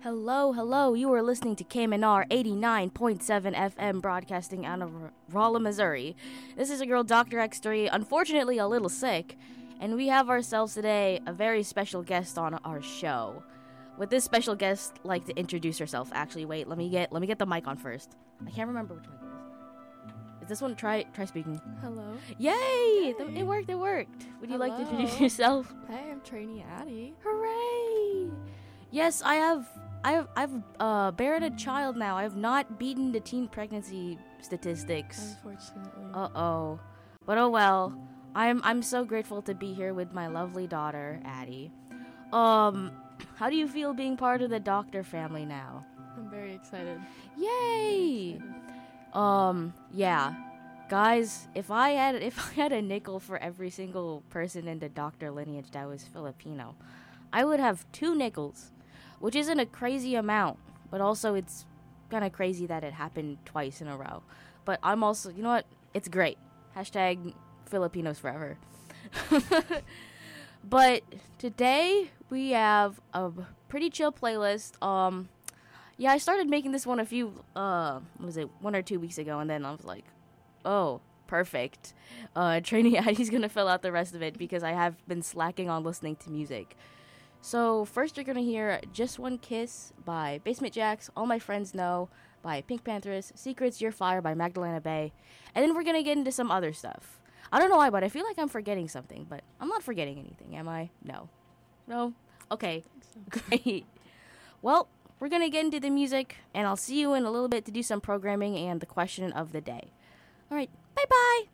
Hello. You are listening to KMNR 89.7 FM broadcasting out of Rolla, Missouri. This is your girl, Dr. X3, unfortunately a little sick, and we have ourselves today a very special guest on our show. Would this special guest like to introduce herself? Actually, wait, let me get the mic on first. I can't remember which one it is. Is this one? Try speaking. Hello. Yay! It worked. Would you like to introduce yourself? Hey, I'm Trainee Addie. Hooray! Yes, I've beared a child now. I have not beaten the teen pregnancy statistics. Unfortunately. Uh-oh. But oh well. I'm so grateful to be here with my lovely daughter, Addie. How do you feel being part of the doctor family now? I'm very excited. Yay! Yeah. Guys, if I had a nickel for every single person in the doctor lineage that was Filipino, I would have 2 nickels, which isn't a crazy amount, but also it's kind of crazy that it happened twice in a row. But I'm also, you know what? It's great. Hashtag Filipinos forever. But today we have a pretty chill playlist. Yeah, I started making this one 1 or 2 weeks ago, and then I was like, oh, perfect. Trainee Addie's gonna fill out the rest of it because I have been slacking on listening to music. So first you're gonna hear Just One Kiss by Basement Jaxx, All My Friends Know by Pink Panthers, Secrets You're Fire by Magdalena Bay, and then we're gonna get into some other stuff. I don't know why, but I feel like I'm forgetting something, but I'm not forgetting anything, am I? No? Okay, great. Well, we're gonna get into the music, and I'll see you in a little bit to do some programming and the question of the day. Alright, bye-bye!